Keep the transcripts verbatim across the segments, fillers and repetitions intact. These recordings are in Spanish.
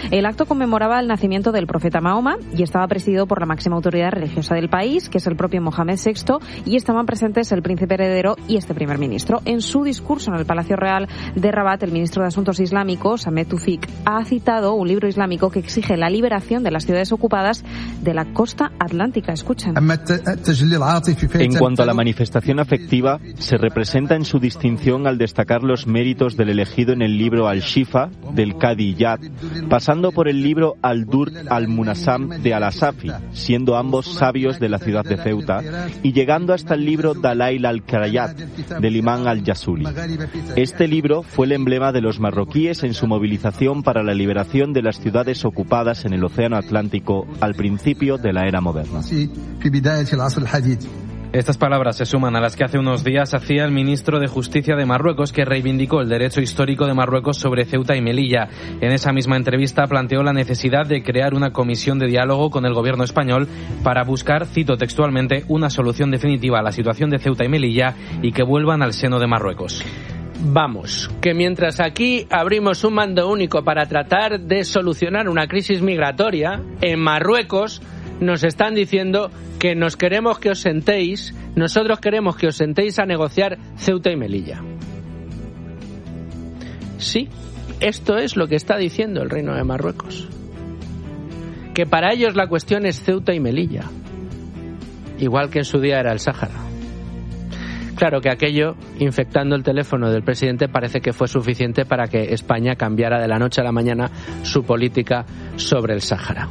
El acto conmemoraba el nacimiento del profeta Mahoma y estaba presidido por la máxima autoridad religiosa del país, que es el propio Mohamed sexto, y estaban presentes el príncipe heredero y este primer ministro. En su discurso en el Palacio Real de Rabat, el ministro de Asuntos Islámicos, Ahmed Toufik, ha citado un libro islámico que exige la liberación de las ciudades ocupadas de la costa atlántica. Escuchen. En cuanto a la manifestación afectiva, se representa en su distinción al destacar los méritos del elegido en el libro Al-Shifa del Qadi Iyad, pasando por el libro Al-Dur al-Munasam de Al-Asafi, siendo ambos sabios de la ciudad de Ceuta, y llegando hasta el libro Dalail al-Qarayat del imán al-Yasuli. Este libro fue el emblema de los marroquíes en su movilización para la liberación de las ciudades ocupadas en el Océano Atlántico al principio de la era moderna. Estas palabras se suman a las que hace unos días hacía el ministro de Justicia de Marruecos, que reivindicó el derecho histórico de Marruecos sobre Ceuta y Melilla. En esa misma entrevista planteó la necesidad de crear una comisión de diálogo con el gobierno español para buscar, cito textualmente, una solución definitiva a la situación de Ceuta y Melilla y que vuelvan al seno de Marruecos. Vamos, que mientras aquí abrimos un mando único para tratar de solucionar una crisis migratoria, en Marruecos nos están diciendo que nos queremos que os sentéis, nosotros queremos que os sentéis a negociar Ceuta y Melilla. Sí, esto es lo que está diciendo el Reino de Marruecos. Que para ellos la cuestión es Ceuta y Melilla, igual que en su día era el Sáhara. Claro que aquello, infectando el teléfono del presidente, parece que fue suficiente para que España cambiara de la noche a la mañana su política sobre el Sáhara.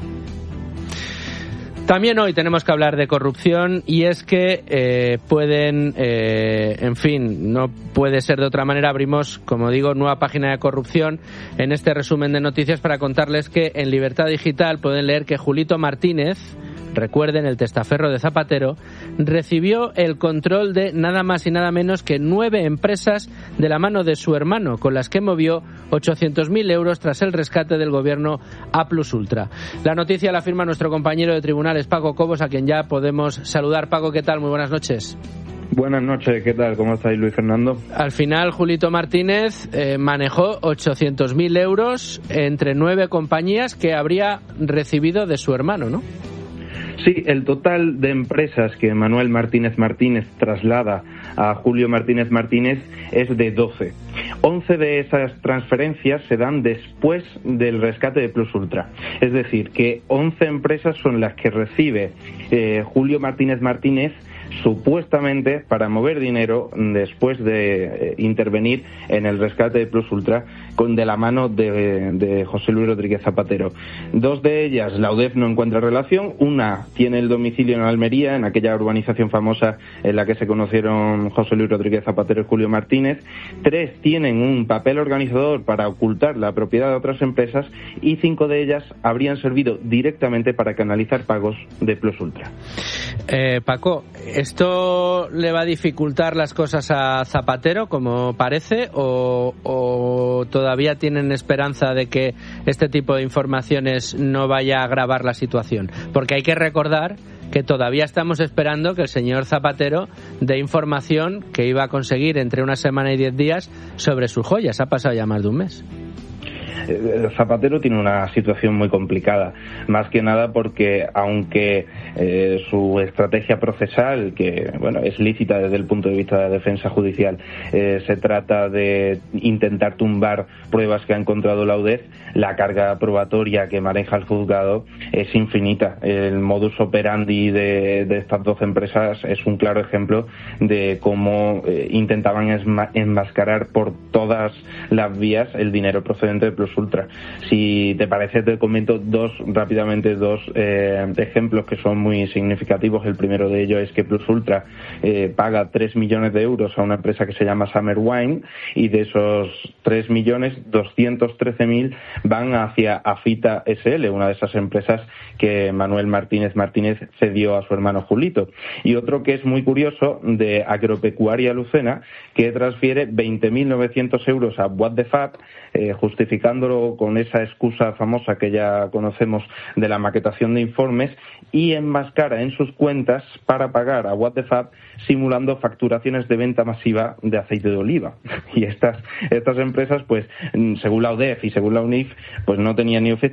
También hoy tenemos que hablar de corrupción y es que eh, pueden, eh, en fin, no puede ser de otra manera. Abrimos, como digo, nueva página de corrupción en este resumen de noticias para contarles que en Libertad Digital pueden leer que Julito Martínez, recuerden, el testaferro de Zapatero, recibió el control de nada más y nada menos que nueve empresas de la mano de su hermano, con las que movió ochocientos mil euros tras el rescate del gobierno A Plus Ultra. La noticia la firma nuestro compañero de tribunales, Paco Cobos, a quien ya podemos saludar. Paco, ¿qué tal? Muy buenas noches. Buenas noches, ¿qué tal? ¿Cómo estáis, Luis Fernando? Al final, Julito Martínez eh, manejó ochocientos mil euros entre nueve compañías que habría recibido de su hermano, ¿no? Sí, el total de empresas que Manuel Martínez Martínez traslada a Julio Martínez Martínez es de doce. once de esas transferencias se dan después del rescate de Plus Ultra. Es decir, que once empresas son las que recibe eh, Julio Martínez Martínez supuestamente para mover dinero después de eh, intervenir en el rescate de Plus Ultra con de la mano de, de José Luis Rodríguez Zapatero. Dos de ellas la U D E F no encuentra relación, una tiene el domicilio en Almería, en aquella urbanización famosa en la que se conocieron José Luis Rodríguez Zapatero y Julio Martínez, tres tienen un papel organizador para ocultar la propiedad de otras empresas y cinco de ellas habrían servido directamente para canalizar pagos de Plus Ultra. Eh, Paco, ¿esto le va a dificultar las cosas a Zapatero, como parece, o, o todavía tienen esperanza de que este tipo de informaciones no vaya a agravar la situación? Porque hay que recordar que todavía estamos esperando que el señor Zapatero dé información que iba a conseguir entre una semana y diez días sobre sus joyas. Ha pasado ya más de un mes. Zapatero tiene una situación muy complicada, más que nada porque aunque eh, su estrategia procesal, que bueno es lícita desde el punto de vista de la defensa judicial, eh, se trata de intentar tumbar pruebas que ha encontrado la U D E F, la carga probatoria que maneja el juzgado es infinita. El modus operandi de, de estas doce empresas es un claro ejemplo de cómo eh, intentaban esma- enmascarar por todas las vías el dinero procedente de Plus Ultra. Si te parece, te comento dos rápidamente dos eh, ejemplos que son muy significativos. El primero de ellos es que Plus Ultra eh, paga tres millones de euros a una empresa que se llama Summer Wine, y de esos tres millones, doscientos trece mil van hacia Afita S L, una de esas empresas que Manuel Martínez Martínez cedió a su hermano Julito. Y otro que es muy curioso, de Agropecuaria Lucena, que transfiere veinte mil novecientos euros a What the Fab, eh, justificándolo con esa excusa famosa que ya conocemos de la maquetación de informes, y enmascara en sus cuentas para pagar a What the Fab, simulando facturaciones de venta masiva de aceite de oliva. Y estas estas empresas, pues según la U D E F y según la U N I F, pues no tenían ni